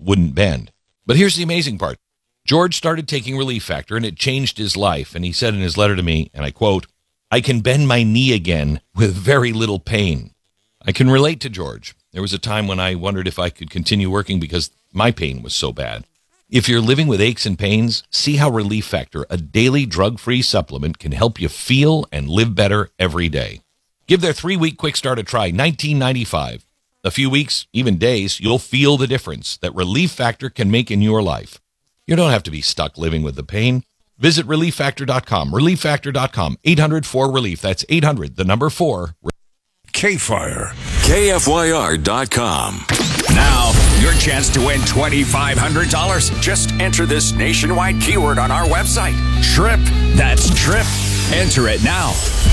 wouldn't bend. But here's the amazing part. George started taking Relief Factor, and it changed his life. And he said in his letter to me, and I quote, "I can bend my knee again with very little pain." I can relate to George. There was a time when I wondered if I could continue working because my pain was so bad. If you're living with aches and pains, see how Relief Factor, a daily drug-free supplement, can help you feel and live better every day. Give their 3-week quick start a try, $19.95. A few weeks, even days, you'll feel the difference that Relief Factor can make in your life. You don't have to be stuck living with the pain. Visit ReliefFactor.com, ReliefFactor.com, 800-4-RELIEF. That's 800, the number 4. K-Fire. KFYR.com. Now, your chance to win $2,500. Just enter this nationwide keyword on our website. TRIP. That's TRIP. Enter it now.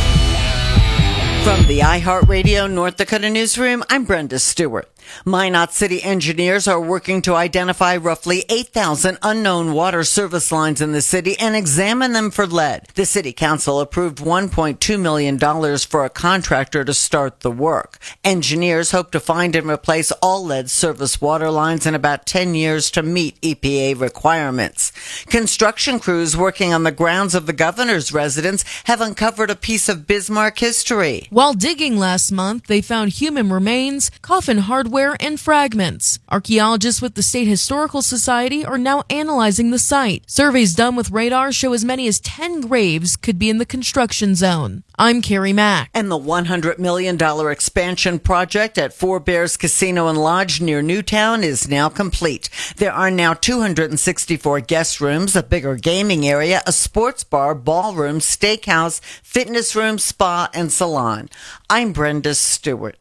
From the iHeartRadio North Dakota Newsroom, I'm Brenda Stewart. Minot City engineers are working to identify roughly 8,000 unknown water service lines in the city and examine them for lead. The city council approved $1.2 million for a contractor to start the work. Engineers hope to find and replace all lead service water lines in about 10 years to meet EPA requirements. Construction crews working on the grounds of the governor's residence have uncovered a piece of Bismarck history. While digging last month, they found human remains, coffin hardware, and fragments. Archaeologists with the State Historical Society are now analyzing the site. Surveys done with radar show as many as 10 graves could be in the construction zone. I'm Carrie Mack. And the $100 million expansion project at Four Bears Casino and Lodge near Newtown is now complete. There are now 264 guest rooms, a bigger gaming area, a sports bar, ballroom, steakhouse, fitness room, spa, and salon. I'm Brenda Stewart.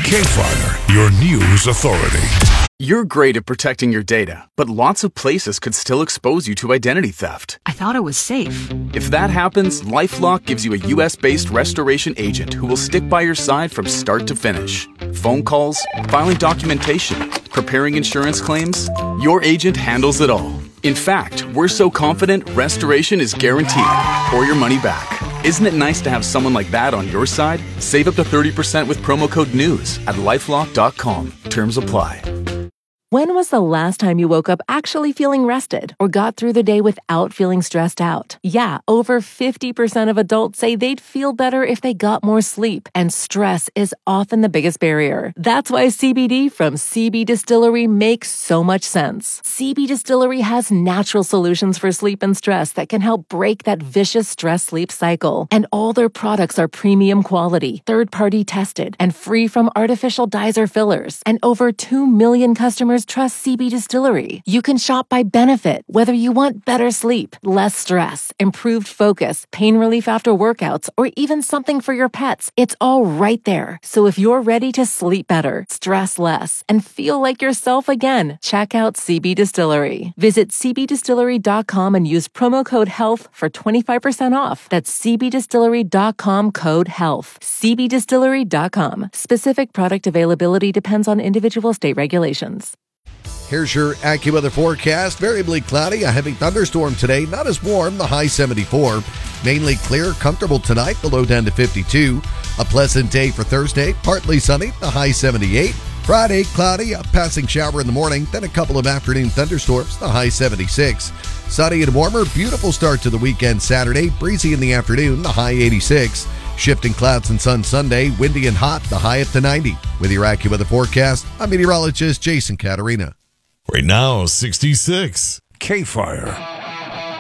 K-Fire, your news authority. You're great at protecting your data, but lots of places could still expose you to identity theft. I thought it was safe. If that happens, LifeLock gives you a U.S.-based restoration agent who will stick by your side from start to finish. Phone calls, filing documentation, preparing insurance claims, your agent handles it all. In fact, we're so confident restoration is guaranteed or your money back. Isn't it nice to have someone like that on your side? Save up to 30% with promo code NEWS at LifeLock.com. Terms apply. When was the last time you woke up actually feeling rested or got through the day without feeling stressed out? Yeah, over 50% of adults say they'd feel better if they got more sleep, and stress is often the biggest barrier. That's why CBD from CB Distillery makes so much sense. CB Distillery has natural solutions for sleep and stress that can help break that vicious stress-sleep cycle. And all their products are premium quality, third-party tested, and free from artificial dyes or fillers. And over 2 million customers trust CB Distillery. You can shop by benefit, whether you want better sleep, less stress, improved focus, pain relief after workouts, or even something for your pets. It's all right there. So if you're ready to sleep better, stress less, and feel like yourself again, check out CB Distillery. Visit cbdistillery.com and use promo code HEALTH for 25% off. That's cbdistillery.com code HEALTH. cbdistillery.com. Specific product availability depends on individual state regulations. Here's your AccuWeather forecast. Variably cloudy, a heavy thunderstorm today. Not as warm, the high 74. Mainly clear, comfortable tonight, the low down to 52. A pleasant day for Thursday, partly sunny, the high 78. Friday, cloudy, a passing shower in the morning, then a couple of afternoon thunderstorms, the high 76. Sunny and warmer, beautiful start to the weekend Saturday, breezy in the afternoon, the high 86. Shifting clouds and sun Sunday, windy and hot, the high up to 90. With your AccuWeather forecast, I'm meteorologist Jason Caterina. Right now, 66. K-Fire.